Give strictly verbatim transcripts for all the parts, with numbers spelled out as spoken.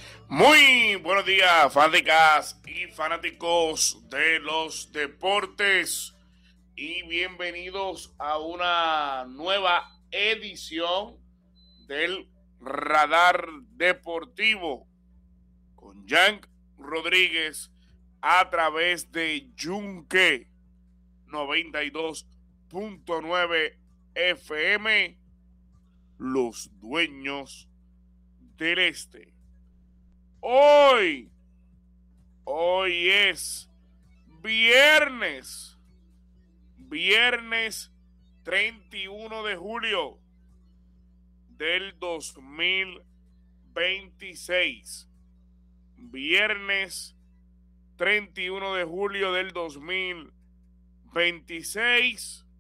Muy buenos días, fanáticas y fanáticos de los deportes, y bienvenidos a una nueva edición del Radar Deportivo con Yank Rodríguez a través de Yunque noventa y dos punto nueve F M, los dueños del este. Hoy, hoy es viernes, viernes treinta y uno de julio del dos mil veintiséis. Viernes treinta y uno de julio del dos mil veintiséis.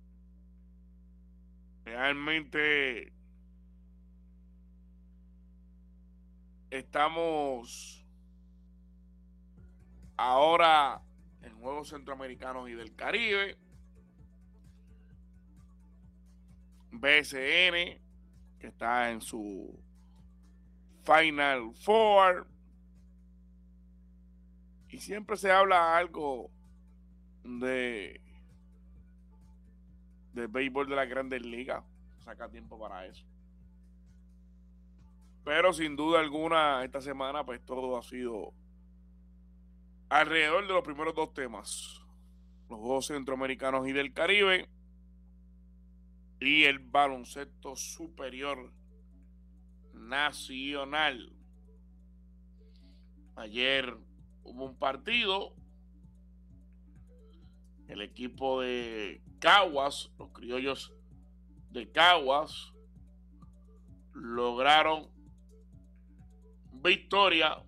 Realmente estamos ahora en Juegos Centroamericanos y del Caribe. B S N, que está en su Final Four. Y siempre se habla algo de del béisbol de las Grandes Ligas. Saca tiempo para eso. Pero sin duda alguna, esta semana pues todo ha sido alrededor de los primeros dos temas: los Juegos Centroamericanos y del Caribe y el baloncesto superior nacional. Ayer hubo un partido. El equipo de Caguas, los criollos de Caguas, lograron victoria,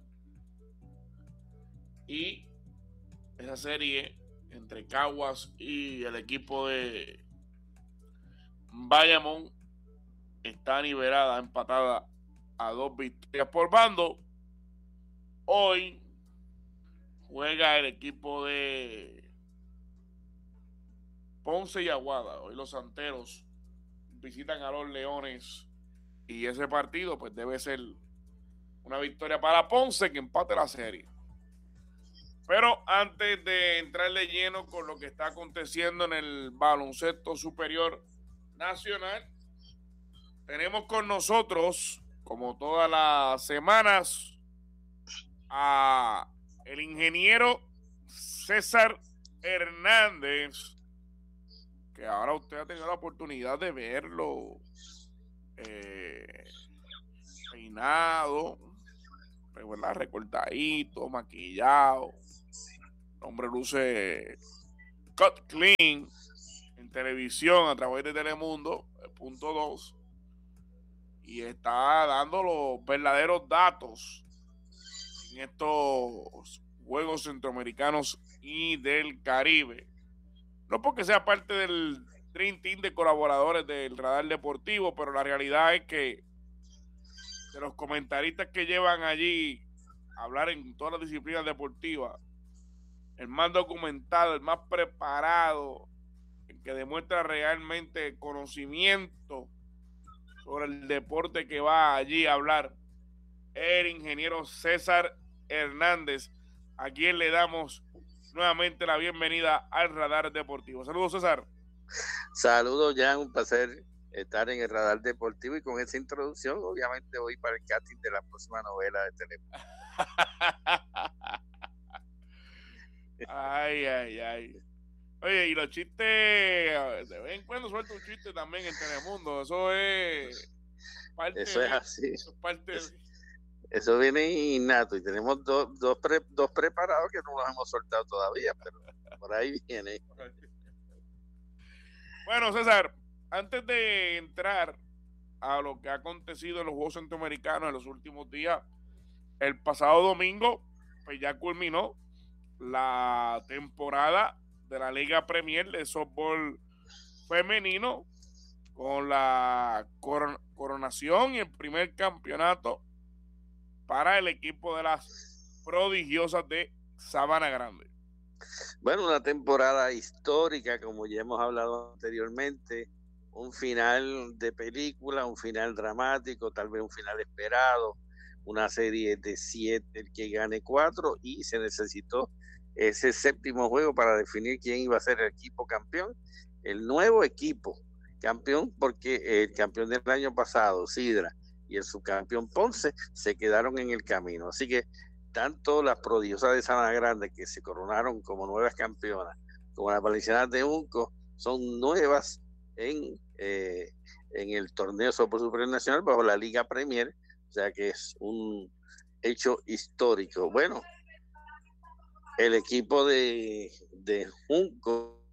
y esa serie entre Caguas y el equipo de Bayamón está nivelada, empatada a dos victorias por bando. Hoy juega el equipo de Ponce y Aguada. Hoy los Santeros visitan a los Leones, y ese partido pues debe ser una victoria para Ponce, que empate la serie. Pero antes de entrar de lleno con lo que está aconteciendo en el baloncesto superior nacional, tenemos con nosotros, como todas las semanas, a el ingeniero César Hernández, que ahora usted ha tenido la oportunidad de verlo eh, peinado, pues, ¿verdad? Recortadito, maquillado. El hombre luce cut clean en televisión a través de Telemundo, punto dos, y está dando los verdaderos datos en estos Juegos Centroamericanos y del Caribe. No porque sea parte del Dream Team de colaboradores del Radar Deportivo, pero la realidad es que de los comentaristas que llevan allí a hablar en todas las disciplinas deportivas, el más documentado, el más preparado, el que demuestra realmente conocimiento sobre el deporte que va allí a hablar, el ingeniero César Hernández, a quien le damos nuevamente la bienvenida al Radar Deportivo. Saludos, César. Saludos, Jan, un placer estar en el Radar Deportivo, y con esa introducción obviamente voy para el casting de la próxima novela de Telemundo. Ay, ay, ay. Oye, y los chistes, de vez en cuando suelta un chiste también en Telemundo. Eso es parte Eso de, es así. Eso, es parte es, de... eso viene innato, y tenemos dos, dos, pre, dos preparados que no los hemos soltado todavía, pero por ahí viene. Bueno, César, antes de entrar a lo que ha acontecido en los Juegos Centroamericanos en los últimos días, el pasado domingo pues ya culminó la temporada de la Liga Premier de softball femenino, con la coron- coronación y el primer campeonato para el equipo de las prodigiosas de Sabana Grande. Bueno, una temporada histórica, como ya hemos hablado anteriormente, un final de película, un final dramático, tal vez un final esperado, una serie de siete, el que gane cuatro, y se necesitó ese séptimo juego para definir quién iba a ser el equipo campeón, el nuevo equipo campeón, porque el campeón del año pasado, Sidra, y el subcampeón Ponce se quedaron en el camino. Así que tanto las prodigiosas de Sabana Grande, que se coronaron como nuevas campeonas, como las valencianas de Junco, son nuevas en, eh, en el torneo Softball Superior Nacional bajo la Liga Premier, o sea que es un hecho histórico. Bueno, el equipo de, de Junco,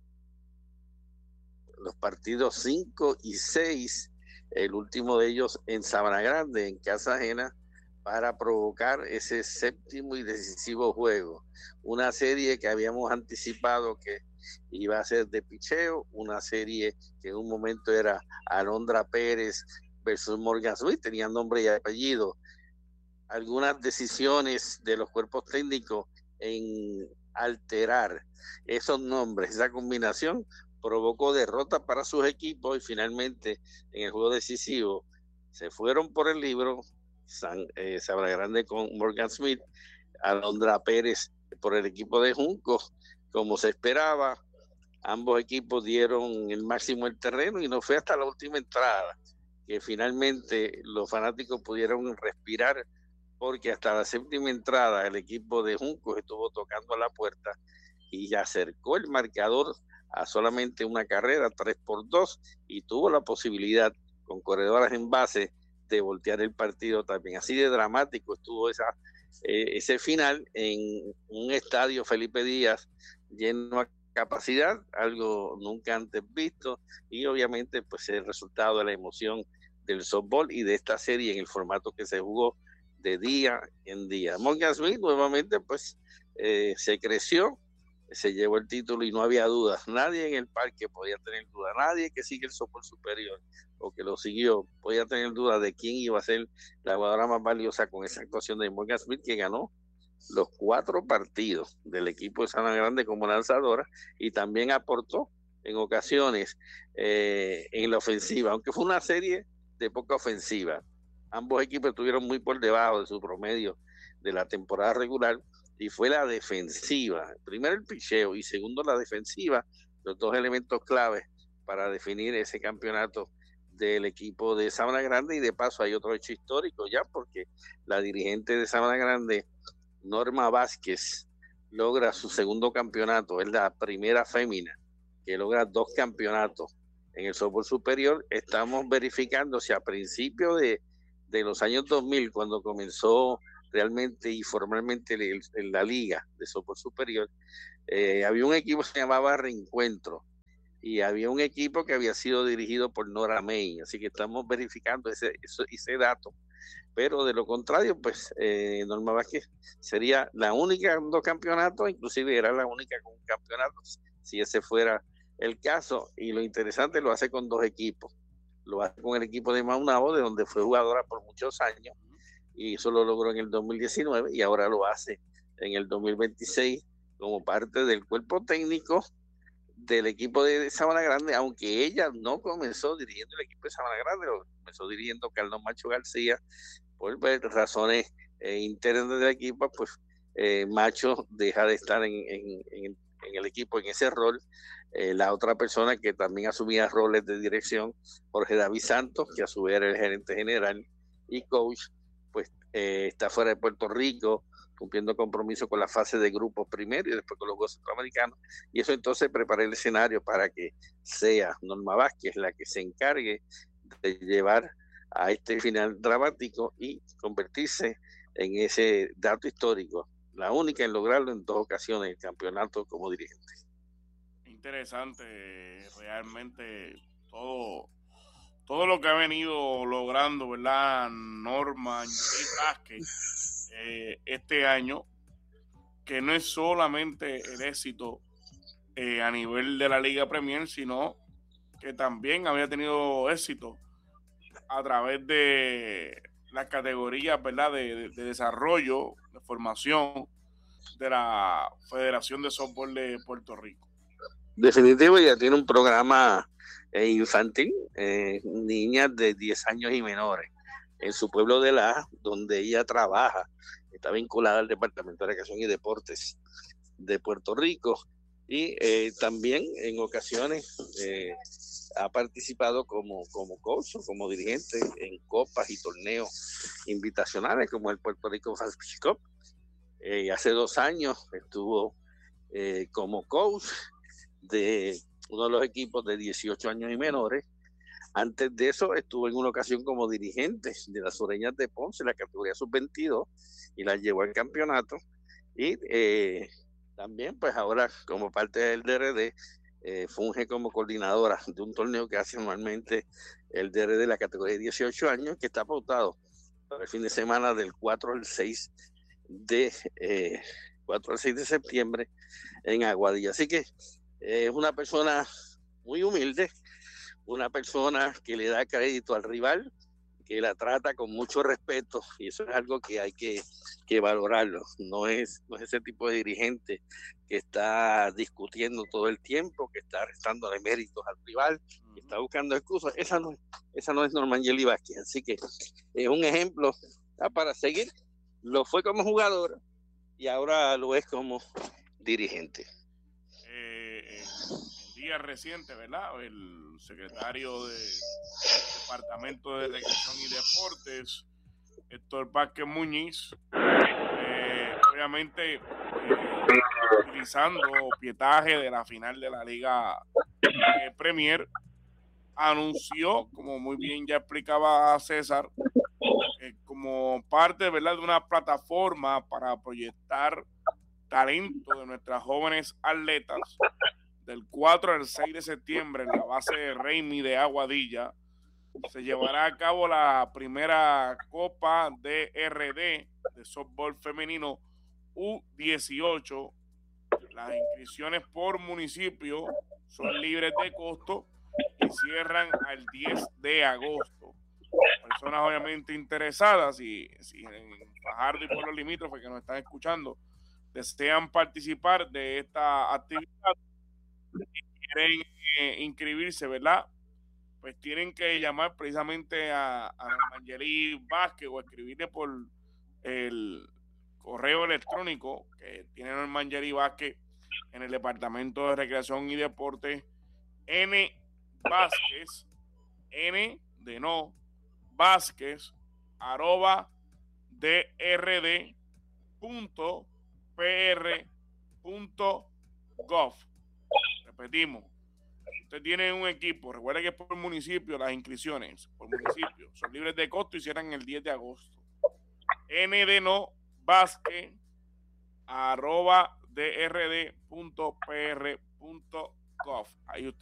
los partidos cinco y seis, el último de ellos en Sabana Grande, en casa ajena, para provocar ese séptimo y decisivo juego. Una serie que habíamos anticipado que iba a ser de picheo, una serie que en un momento era Alondra Pérez versus Morgan Smith, tenía nombre y apellido. Algunas decisiones de los cuerpos técnicos en alterar esos nombres, esa combinación, provocó derrota para sus equipos, y finalmente en el juego decisivo se fueron por el libro. San, eh, Sabana Grande con Morgan Smith, Alondra Pérez por el equipo de Junco, como se esperaba. Ambos equipos dieron el máximo el terreno y no fue hasta la última entrada que finalmente los fanáticos pudieron respirar, porque hasta la séptima entrada el equipo de Junco estuvo tocando a la puerta y ya acercó el marcador a solamente una carrera, tres por dos, y tuvo la posibilidad con corredoras en base de voltear el partido también. Así de dramático estuvo esa, eh, ese final en un estadio Felipe Díaz lleno a capacidad, algo nunca antes visto, y obviamente pues el resultado de la emoción del softball y de esta serie en el formato que se jugó de día en día. Morgan Smith nuevamente pues eh, se creció, se llevó el título y no había dudas. Nadie en el parque podía tener duda. Nadie que sigue el softball superior o que lo siguió podía tener duda de quién iba a ser la jugadora más valiosa con esa actuación de Morgan Smith, que ganó los cuatro partidos del equipo de Sabana Grande como lanzadora y también aportó en ocasiones eh, en la ofensiva, aunque fue una serie de poca ofensiva. Ambos equipos estuvieron muy por debajo de su promedio de la temporada regular, y fue la defensiva, primero el picheo y segundo la defensiva, los dos elementos claves para definir ese campeonato del equipo de Sabana Grande. Y de paso hay otro hecho histórico ya, porque la dirigente de Sabana Grande, Norma Vázquez, logra su segundo campeonato, es la primera fémina que logra dos campeonatos en el softball superior. Estamos verificando si a principios de, de los años dos mil, cuando comenzó realmente y formalmente el, el, la liga de softball superior, eh, había un equipo que se llamaba Reencuentro, y había un equipo que había sido dirigido por Nora May, así que estamos verificando ese, ese, ese dato. Pero de lo contrario, pues eh, Norma Vázquez sería la única con dos campeonatos, inclusive era la única con un campeonato, si ese fuera el caso. Y lo interesante, lo hace con dos equipos. Lo hace con el equipo de Maunabo, de donde fue jugadora por muchos años, y eso lo logró en el dos mil diecinueve, y ahora lo hace en el dos mil veintiséis como parte del cuerpo técnico del equipo de Sabana Grande, aunque ella no comenzó dirigiendo el equipo de Sabana Grande, lo comenzó dirigiendo Carlos Macho García. Por razones eh, internas del equipo, pues eh, Macho deja de estar en, en, en, en el equipo en ese rol. Eh, la otra persona que también asumía roles de dirección, Jorge David Santos, que a su vez era el gerente general y coach, pues eh, está fuera de Puerto Rico, cumpliendo compromiso con la fase de grupos primero y después con los Juegos Centroamericanos, y eso entonces prepara el escenario para que sea Norma Vázquez la que se encargue de llevar a este final dramático y convertirse en ese dato histórico, la única en lograrlo en dos ocasiones el campeonato como dirigente. Interesante, realmente todo todo lo que ha venido logrando, ¿verdad? Norma Vázquez eh, este año, que no es solamente el éxito eh, a nivel de la Liga Premier, sino que también había tenido éxito a través de las categorías, ¿verdad? De, de, de desarrollo, de formación de la Federación de Softball de Puerto Rico. Definitivo, ya tiene un programa eh, infantil, eh, niñas de diez años y menores. en su pueblo de La, donde ella trabaja. Está vinculada al Departamento de Recreación y Deportes de Puerto Rico, y eh, también en ocasiones eh, ha participado como, como coach o como dirigente en copas y torneos invitacionales como el Puerto Rico Fast Pitch Cup. Eh, hace dos años estuvo eh, como coach de uno de los equipos de dieciocho años y menores. Antes de eso estuvo en una ocasión como dirigente de las Sureñas de Ponce, la categoría sub veintidós, y la llevó al campeonato. Y eh, también pues ahora como parte del D R D eh, funge como coordinadora de un torneo que hace anualmente el D R D de la categoría de dieciocho años, que está pautado para el fin de semana del cuatro al seis de eh, cuatro al seis de septiembre en Aguadilla. Así que es eh, una persona muy humilde, una persona que le da crédito al rival, que la trata con mucho respeto, y eso es algo que hay que, que valorarlo. No es, no es ese tipo de dirigente que está discutiendo todo el tiempo, que está restándole méritos al rival, que está buscando excusas. Esa no, esa no es Normangeli Vázquez. Así que es un ejemplo ¿tá? para seguir. Lo fue como jugador y ahora lo es como dirigente. Eh, en días recientes, ¿verdad? El secretario del Departamento de Recreación y Deportes, Héctor Vázquez Muñiz, eh, obviamente eh, utilizando pietaje de la final de la Liga eh, Premier, anunció, como muy bien ya explicaba César, eh, como parte, ¿verdad?, de una plataforma para proyectar talento de nuestras jóvenes atletas. Del cuatro al seis de septiembre en la base de Raimi de Aguadilla se llevará a cabo la primera Copa D R D de softball femenino U dieciocho. Las inscripciones por municipio son libres de costo y cierran al diez de agosto. Personas obviamente interesadas, y si en Fajardo y pueblos limítrofes que nos están escuchando desean participar de esta actividad y quieren eh, inscribirse, ¿verdad? Pues tienen que llamar precisamente a, a Normangeli Vázquez o escribirle por el correo electrónico que tiene Normangeli Vázquez en el Departamento de Recreación y Deporte, N Vázquez, N de no, Vázquez, arroba drd punto pr punto gov. Repetimos, usted tiene un equipo, recuerde que es por municipio, las inscripciones por municipio son libres de costo y cierran el diez de agosto. N de no, Vázquez, arroba drd punto pr punto gov. Ahí usted